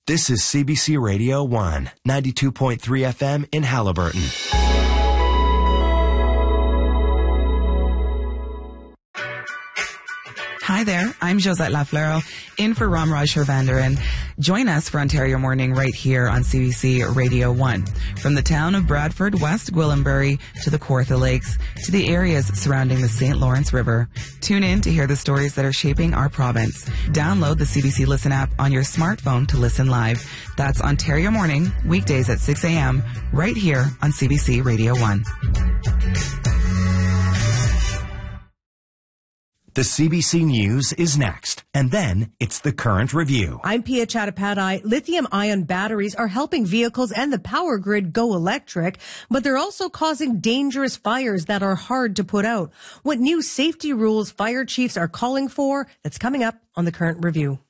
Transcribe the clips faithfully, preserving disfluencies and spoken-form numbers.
This is C B C Radio one, ninety-two point three F M in Halliburton. Hi there, I'm Josette Lafleur, in for Ramraj Hirvandaran. Join us for Ontario Morning right here on C B C Radio one. From the town of Bradford, West Gwillimbury, to the Kawartha Lakes, to the areas surrounding the Saint Lawrence River. Tune in to hear the stories that are shaping our province. Download the C B C Listen app on your smartphone to listen live. That's Ontario Morning, weekdays at six a.m., right here on C B C Radio one. The C B C News is next, and then it's the Current Review. I'm Pia Chattopadhyay. Lithium-ion batteries are helping vehicles and the power grid go electric, but they're also causing dangerous fires that are hard to put out. What new safety rules fire chiefs are calling for, that's coming up on the Current Review.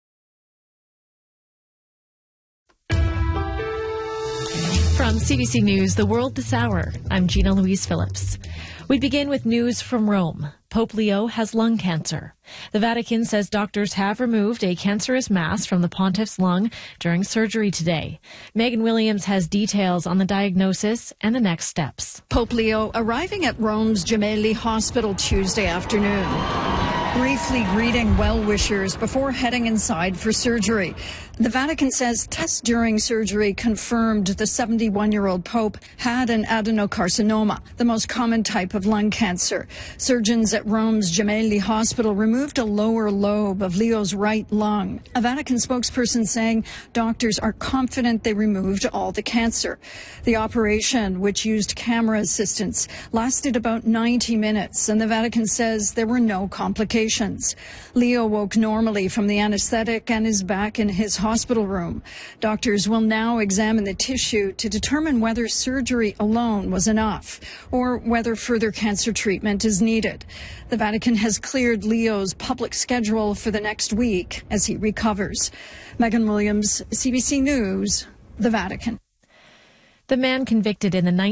From C B C News, The World This Hour, I'm Gina Louise Phillips. We begin with news from Rome. Pope Leo has lung cancer. The Vatican says doctors have removed a cancerous mass from the pontiff's lung during surgery today. Megan Williams has details on the diagnosis and the next steps. Pope Leo arriving at Rome's Gemelli Hospital Tuesday afternoon, briefly greeting well-wishers before heading inside for surgery. The Vatican says tests during surgery confirmed the seventy-one-year-old Pope had an adenocarcinoma, the most common type of lung cancer. Surgeons at Rome's Gemelli Hospital removed a lower lobe of Leo's right lung. A Vatican spokesperson saying doctors are confident they removed all the cancer. The operation, which used camera assistance, lasted about ninety minutes, and the Vatican says there were no complications. Leo woke normally from the anesthetic and is back in his hospital room. Doctors will now examine the tissue to determine whether surgery alone was enough or whether further cancer treatment is needed. The Vatican has cleared Leo's public schedule for the next week as he recovers. Megan Williams, C B C News, the Vatican. The man convicted in the